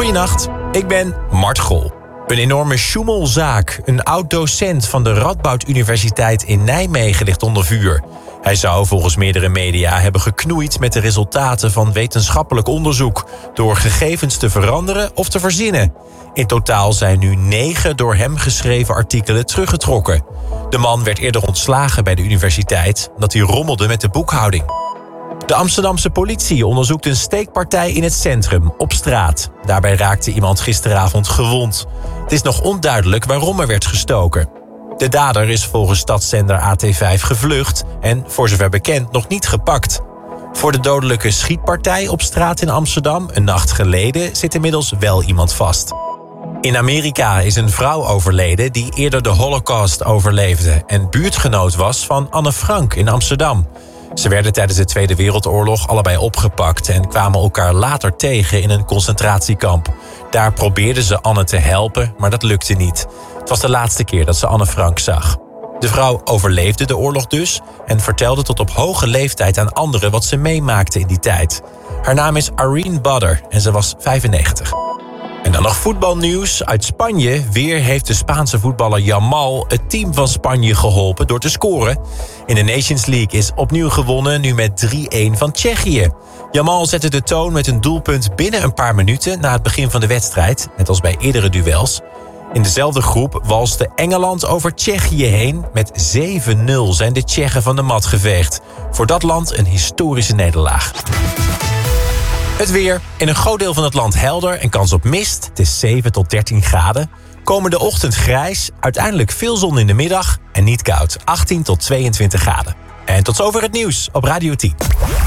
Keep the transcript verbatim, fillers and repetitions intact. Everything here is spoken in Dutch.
Goedenacht, ik ben Mart Gol. Een enorme sjoemelzaak. Een oud-docent van de Radboud Universiteit in Nijmegen ligt onder vuur. Hij zou volgens meerdere media hebben geknoeid met de resultaten van wetenschappelijk onderzoek, door gegevens te veranderen of te verzinnen. In totaal zijn nu negen door hem geschreven artikelen teruggetrokken. De man werd eerder ontslagen bij de universiteit omdat hij rommelde met de boekhouding. De Amsterdamse politie onderzoekt een steekpartij in het centrum, op straat. Daarbij raakte iemand gisteravond gewond. Het is nog onduidelijk waarom er werd gestoken. De dader is volgens stadszender A T vijf gevlucht en, voor zover bekend, nog niet gepakt. Voor de dodelijke schietpartij op straat in Amsterdam een nacht geleden zit inmiddels wel iemand vast. In Amerika is een vrouw overleden die eerder de Holocaust overleefde en buurtgenoot was van Anne Frank in Amsterdam. Ze werden tijdens de Tweede Wereldoorlog allebei opgepakt en kwamen elkaar later tegen in een concentratiekamp. Daar probeerden ze Anne te helpen, maar dat lukte niet. Het was de laatste keer dat ze Anne Frank zag. De vrouw overleefde de oorlog dus en vertelde tot op hoge leeftijd aan anderen wat ze meemaakte in die tijd. Haar naam is Irene Badder en ze was vijfennegentig. En dan nog voetbalnieuws uit Spanje. Weer heeft de Spaanse voetballer Yamal het team van Spanje geholpen door te scoren. In de Nations League is opnieuw gewonnen, nu met drie-een van Tsjechië. Yamal zette de toon met een doelpunt binnen een paar minuten na het begin van de wedstrijd, net als bij eerdere duels. In dezelfde groep walste Engeland over Tsjechië heen. Met zeven nul zijn de Tsjechen van de mat geveegd. Voor dat land een historische nederlaag. Het weer. In een groot deel van het land helder en kans op mist. Het is zeven tot dertien graden. Komende ochtend grijs. Uiteindelijk veel zon in de middag. En niet koud. achttien tot tweeëntwintig graden. En tot zover het nieuws op Radio tien.